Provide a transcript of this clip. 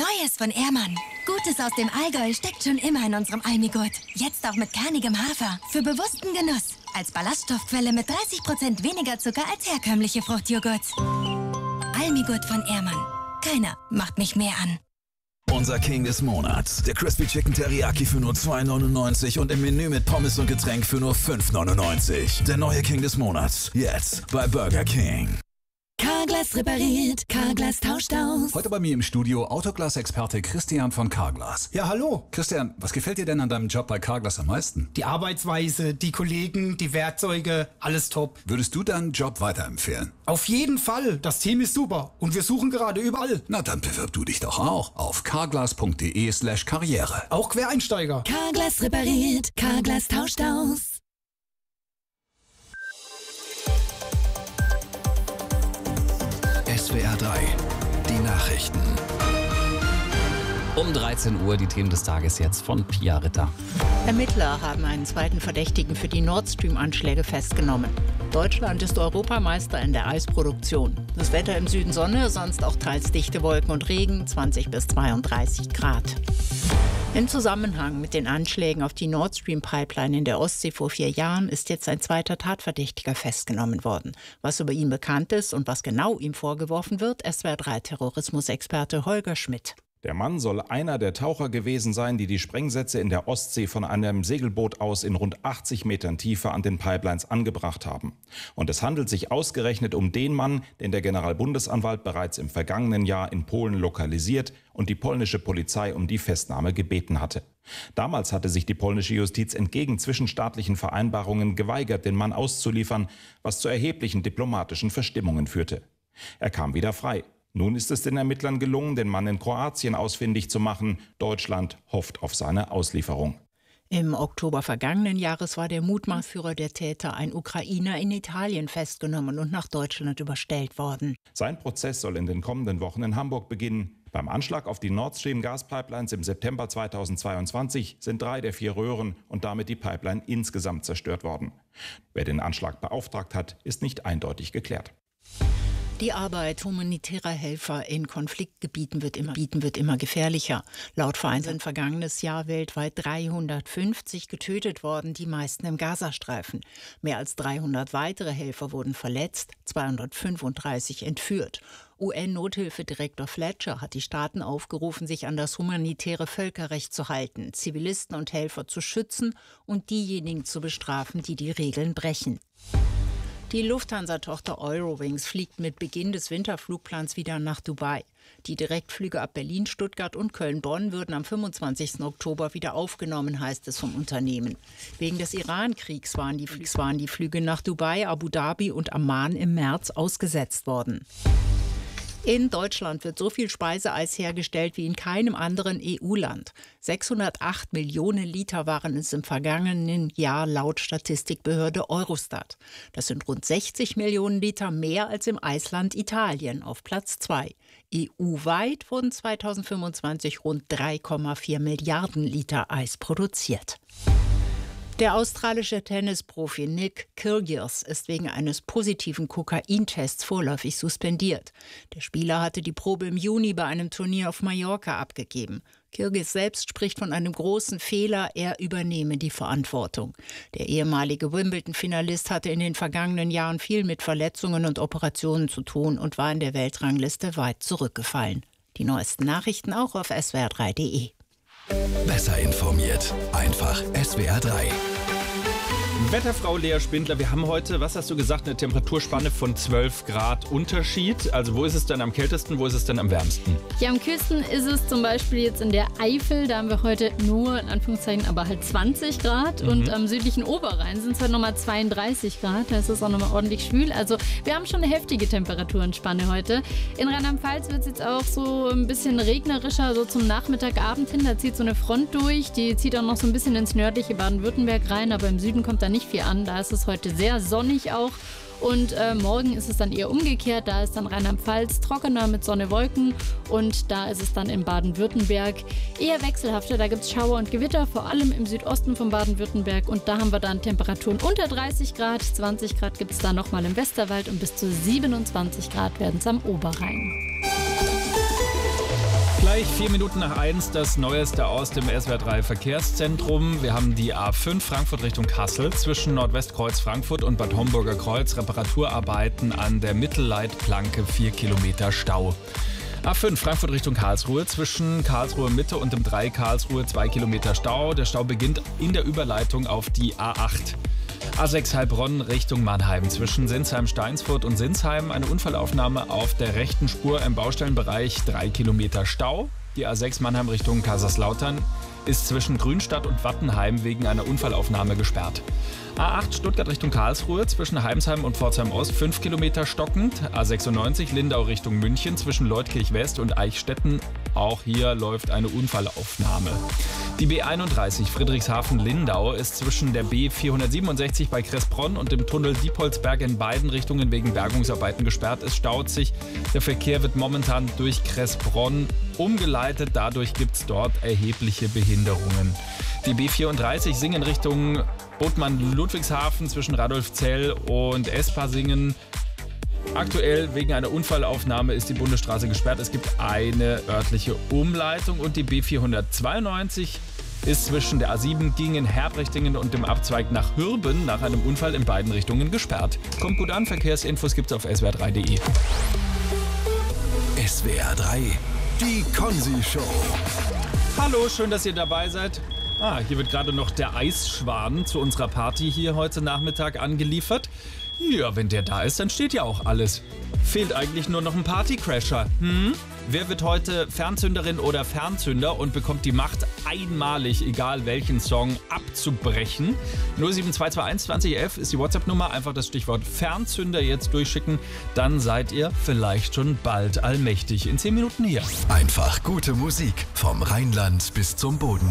Neues von Ehrmann. Gutes aus dem Allgäu steckt schon immer in unserem Almigurt. Jetzt auch mit kernigem Hafer. Für bewussten Genuss. Als Ballaststoffquelle mit 30% weniger Zucker als herkömmliche Fruchtjoghurts. Almigurt von Ehrmann. Keiner macht mich mehr an. Unser King des Monats. Der Crispy Chicken Teriyaki für nur $2,99 und im Menü mit Pommes und Getränk für nur $5,99. Der neue King des Monats. Jetzt bei Burger King. Carglass repariert, Carglass tauscht aus. Heute bei mir im Studio Autoglas-Experte Christian von Carglass. Ja, hallo. Christian, was gefällt dir denn an deinem Job bei Carglass am meisten? Die Arbeitsweise, die Kollegen, die Werkzeuge, alles top. Würdest du deinen Job weiterempfehlen? Auf jeden Fall. Das Team ist super und wir suchen gerade überall. Na, dann bewirb du dich doch auch auf carglass.de/karriere. Auch Quereinsteiger. Carglass repariert, Carglass tauscht aus. SWR 3, die Nachrichten. Um 13 Uhr die Themen des Tages jetzt von Pia Ritter. Ermittler haben einen zweiten Verdächtigen für die Nord Stream-Anschläge festgenommen. Deutschland ist Europameister in der Eisproduktion. Das Wetter im Süden Sonne, sonst auch teils dichte Wolken und Regen, 20 bis 32 Grad. Im Zusammenhang mit den Anschlägen auf die Nord Stream-Pipeline in der Ostsee vor 4 Jahren ist jetzt ein zweiter Tatverdächtiger festgenommen worden. Was über ihn bekannt ist und was genau ihm vorgeworfen wird, SWR3-Terrorismusexperte Holger Schmidt. Der Mann soll einer der Taucher gewesen sein, die die Sprengsätze in der Ostsee von einem Segelboot aus in rund 80 Metern Tiefe an den Pipelines angebracht haben. Und es handelt sich ausgerechnet um den Mann, den der Generalbundesanwalt bereits im vergangenen Jahr in Polen lokalisiert und die polnische Polizei um die Festnahme gebeten hatte. Damals hatte sich die polnische Justiz entgegen zwischenstaatlichen Vereinbarungen geweigert, den Mann auszuliefern, was zu erheblichen diplomatischen Verstimmungen führte. Er kam wieder frei. Nun ist es den Ermittlern gelungen, den Mann in Kroatien ausfindig zu machen. Deutschland hofft auf seine Auslieferung. Im Oktober vergangenen Jahres war der Mutmaßführer der Täter, ein Ukrainer, in Italien festgenommen und nach Deutschland überstellt worden. Sein Prozess soll in den kommenden Wochen in Hamburg beginnen. Beim Anschlag auf die Nord Stream Gaspipelines im September 2022 sind 3 der 4 Röhren und damit die Pipeline insgesamt zerstört worden. Wer den Anschlag beauftragt hat, ist nicht eindeutig geklärt. Die Arbeit humanitärer Helfer in Konfliktgebieten wird immer gefährlicher. Laut Verein sind vergangenes Jahr weltweit 350 getötet worden, die meisten im Gazastreifen. Mehr als 300 weitere Helfer wurden verletzt, 235 entführt. UN-Nothilfedirektor Fletcher hat die Staaten aufgerufen, sich an das humanitäre Völkerrecht zu halten, Zivilisten und Helfer zu schützen und diejenigen zu bestrafen, die die Regeln brechen. Die Lufthansa-Tochter Eurowings fliegt mit Beginn des Winterflugplans wieder nach Dubai. Die Direktflüge ab Berlin, Stuttgart und Köln-Bonn würden am 25. Oktober wieder aufgenommen, heißt es vom Unternehmen. Wegen des Iran-Kriegs waren die Flüge nach Dubai, Abu Dhabi und Amman im März ausgesetzt worden. In Deutschland wird so viel Speiseeis hergestellt wie in keinem anderen EU-Land. 608 Millionen Liter waren es im vergangenen Jahr laut Statistikbehörde Eurostat. Das sind rund 60 Millionen Liter mehr als im Eisland Italien auf Platz 2. EU-weit wurden 2025 rund 3,4 Milliarden Liter Eis produziert. Der australische Tennisprofi Nick Kyrgios ist wegen eines positiven Kokaintests vorläufig suspendiert. Der Spieler hatte die Probe im Juni bei einem Turnier auf Mallorca abgegeben. Kyrgios selbst spricht von einem großen Fehler, er übernehme die Verantwortung. Der ehemalige Wimbledon-Finalist hatte in den vergangenen Jahren viel mit Verletzungen und Operationen zu tun und war in der Weltrangliste weit zurückgefallen. Die neuesten Nachrichten auch auf swr3.de. Besser informiert. Einfach SWR 3. Wetterfrau Lea Spindler, wir haben heute, was hast du gesagt, eine Temperaturspanne von 12 Grad Unterschied. Also wo ist es denn am kältesten, wo ist es denn am wärmsten? Ja, am kühlsten ist es zum Beispiel jetzt in der Eifel. Da haben wir heute nur, in Anführungszeichen, aber halt 20 Grad. Und am südlichen Oberrhein sind es halt nochmal 32 Grad. Da ist es auch nochmal ordentlich schwül. Also wir haben schon eine heftige Temperaturanspanne heute. In Rheinland-Pfalz wird es jetzt auch so ein bisschen regnerischer, so zum Nachmittagabend hin. Da zieht so eine Front durch. Die zieht auch noch so ein bisschen ins nördliche Baden-Württemberg rein. Aber im Süden kommt da nicht viel an. Da ist es heute sehr sonnig auch. Und morgen ist es dann eher umgekehrt. Da ist dann Rheinland-Pfalz trockener mit Sonne, Wolken. Und da ist es dann in Baden-Württemberg eher wechselhafter. Da gibt es Schauer und Gewitter, vor allem im Südosten von Baden-Württemberg. Und da haben wir dann Temperaturen unter 30 Grad. 20 Grad gibt es da nochmal im Westerwald. Und bis zu 27 Grad werden es am Oberrhein. Gleich 4 Minuten nach 1 das Neueste aus dem SWR 3 Verkehrszentrum. Wir haben die A5 Frankfurt Richtung Kassel zwischen Nordwestkreuz Frankfurt und Bad Homburger Kreuz. Reparaturarbeiten an der Mittelleitplanke, 4 Kilometer Stau. A5 Frankfurt Richtung Karlsruhe zwischen Karlsruhe Mitte und dem 3 Karlsruhe 2 Kilometer Stau. Der Stau beginnt in der Überleitung auf die A8. A6 Heilbronn Richtung Mannheim zwischen Sinsheim-Steinsfurt und Sinsheim. Eine Unfallaufnahme auf der rechten Spur im Baustellenbereich, 3 Kilometer Stau. Die A6 Mannheim Richtung Kaiserslautern ist zwischen Grünstadt und Wattenheim wegen einer Unfallaufnahme gesperrt. A8 Stuttgart Richtung Karlsruhe zwischen Heimsheim und Pforzheim Ost 5 Kilometer stockend. A96 Lindau Richtung München zwischen Leutkirch West und Eichstätten. Auch hier läuft eine Unfallaufnahme. Die B31 Friedrichshafen-Lindau ist zwischen der B467 bei Kressbronn und dem Tunnel Diepholzberg in beiden Richtungen wegen Bergungsarbeiten gesperrt. Es staut sich. Der Verkehr wird momentan durch Kressbronn umgeleitet. Dadurch gibt es dort erhebliche Behinderungen. Die B34 Singen Richtung Bodmann-Ludwigshafen zwischen Radolfzell und Espasingen. Aktuell wegen einer Unfallaufnahme ist die Bundesstraße gesperrt. Es gibt eine örtliche Umleitung und die B492 ist zwischen der A7 gegen Herbrechtingen und dem Abzweig nach Hürben nach einem Unfall in beiden Richtungen gesperrt. Kommt gut an, Verkehrsinfos gibt's auf swr3.de. SWR 3, die Konzi-Show. Hallo, schön, dass ihr dabei seid. Hier wird gerade noch der Eisschwan zu unserer Party hier heute Nachmittag angeliefert. Ja, wenn der da ist, dann steht ja auch alles. Fehlt eigentlich nur noch ein Partycrasher. Wer wird heute Fernzünderin oder Fernzünder und bekommt die Macht, einmalig, egal welchen Song, abzubrechen? 07221 2011 ist die WhatsApp-Nummer. Einfach das Stichwort Fernzünder jetzt durchschicken. Dann seid ihr vielleicht schon bald allmächtig. In 10 Minuten hier. Einfach gute Musik vom Rheinland bis zum Boden.